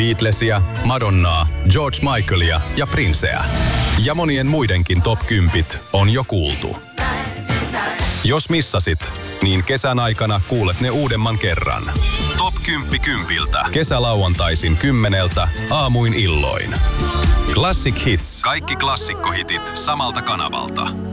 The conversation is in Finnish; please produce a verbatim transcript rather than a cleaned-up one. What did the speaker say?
Beatlesia, Madonnaa, George Michaelia ja Princeä. Ja monien muidenkin top kymmenen on jo kuultu. Jos missasit, niin kesän aikana kuulet ne uudemman kerran. Top kymmenen kympiltä. Kesälauantaisin kymmeneltä aamuin illoin. Classic Hits. Kaikki klassikkohitit samalta kanavalta.